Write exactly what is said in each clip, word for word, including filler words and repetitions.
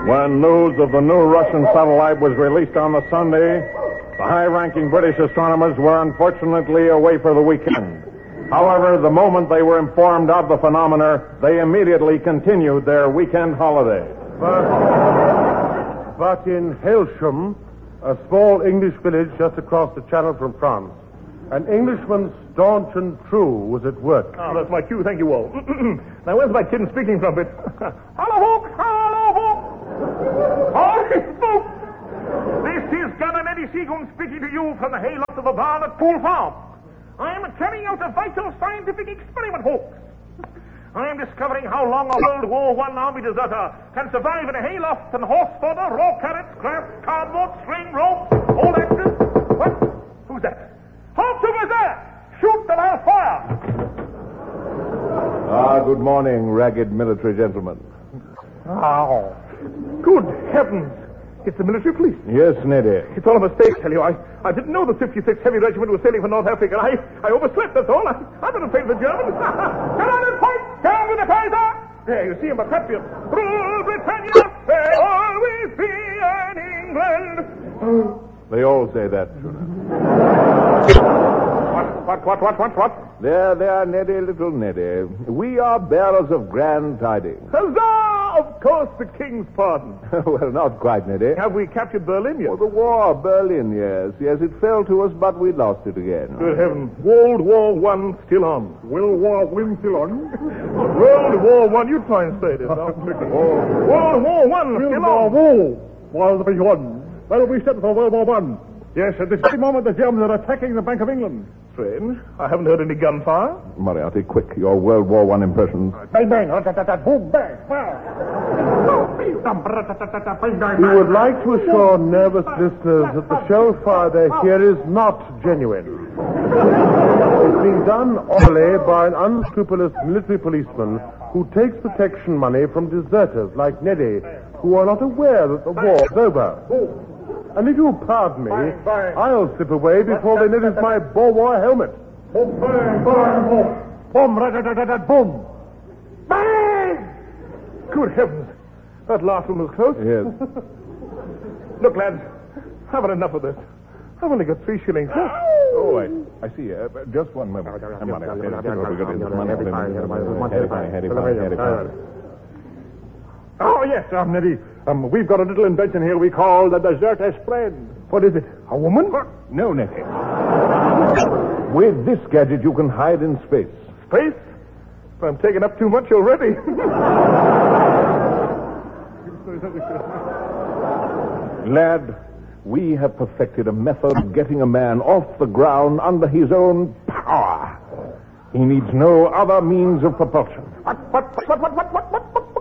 When news of the new Russian satellite was released on the Sunday, the high-ranking British astronomers were unfortunately away for the weekend. However, the moment they were informed of the phenomena, they immediately continued their weekend holiday. But, but in Hailsham, a small English village just across the channel from France, an Englishman staunch and true was at work. Ah, that's my cue. Thank you all. Now, where's my tin speaking trumpet? Hello, folks! Hello, folks! All right, folks! This is Gunner Eddie Seagoon speaking to you from the hayloft of the barn at Poole Farm. I am carrying out a vital scientific experiment, folks. I am discovering how long a World War One army deserter can survive in a hayloft and horse fodder, raw carrots, grass, cardboard, string, rope, all axes. What? Who's that? Halt over there! Shoot and I'll fire! Ah, good morning, ragged military gentlemen. Oh, good heavens! It's the military police. Yes, Neddy. It's all a mistake, tell you. I, I didn't know the fifty-sixth Heavy Regiment was sailing for North Africa. I, I overslept, that's all. I, I better pay the Germans. Come on and fight! Down with the Kaiser! There, you see him, a champion. Rule Britannia, may always be in England. They all say that. What, what, what, what, what? There, there, Neddy, little Neddy. We are bearers of grand tidings. Huzzah! Of course, the King's pardon. Well, not quite, Neddy. Have we captured Berlin yet? Oh, the war, Berlin, yes. Yes, it fell to us, but we lost it again. Good heavens. World War One still on. World War One still on? World War One, you try and say this. Oh. World War One still on. World War One. Well, we set for World War One. Yes, at this very moment the Germans are attacking the Bank of England. Strange. I haven't heard any gunfire. Moriarty, quick, your World War One impressions. Bang, bang, boom, bang, We would like to assure nervous listeners that the shell fire they hear is not genuine. It's being done orally by an unscrupulous military policeman who takes protection money from deserters like Neddy, who are not aware that the war is over. And if you'll pardon me, I'll slip away before they notice my Boer War helmet. Boom, bang, bang, boom. Boom, rat-tat-tat-tat, boom. Bang! Good heavens. That last one was close. Yes. Look, lads, I've had enough of this. I've only got three shillings. Oh, I, I see. Uh, just one moment. Oh, yes, um, Neddy. Um, we've got a little invention here we call the Deserter's Friend. What is it? A woman? No, Neddy. With this gadget, you can hide in space. Space? I'm taking up too much already. Lad, we have perfected a method of getting a man off the ground under his own power. He needs no other means of propulsion. What, what, what, what, what, what, what, what?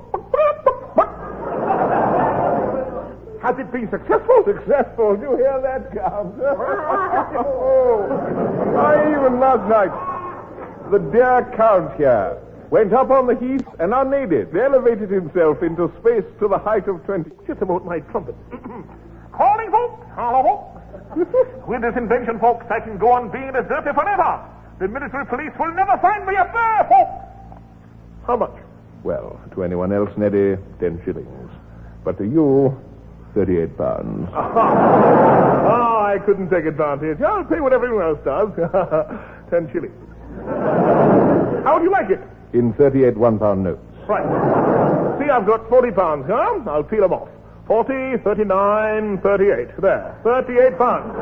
Has it been successful? Successful? You hear that, Count? Oh, why, even last night, the dear Count here went up on the heath and unaided elevated himself into space to the height of twenty. Just about my trumpet. Calling, folks. Hello, folks. With this invention, folks, I can go on being a deserter forever. The military police will never find me up there, folks. How much? Well, to anyone else, Neddy, ten shillings. But to you, thirty-eight pounds. Oh, I couldn't take advantage. I'll pay what everyone else does. Ten shillings. How would you like it? In thirty-eight one-pound notes. Right. See, I've got forty pounds, huh? I'll peel them off. Forty, thirty-nine, thirty-eight. There. Thirty-eight pounds.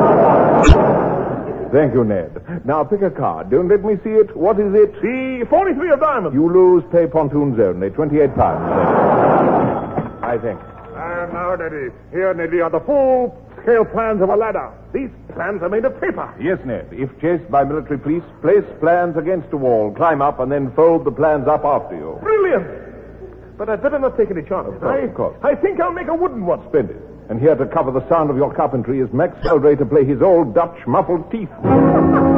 Thank you, Ned. Now pick a card. Don't let me see it. What is it? The forty-three of diamonds. You lose, pay pontoons only. Twenty-eight pounds. I think. And now, Neddy. Here, Neddy, are the full-scale plans of a ladder. These plans are made of paper. Yes, Ned. If chased by military police, place plans against a wall, climb up, and then fold the plans up after you. Brilliant. But I'd better not take any chances. Of course, I, of course. I think I'll make a wooden one. Splendid. And here to cover the sound of your carpentry is Max Sheldrake to play his old Dutch muffled teeth.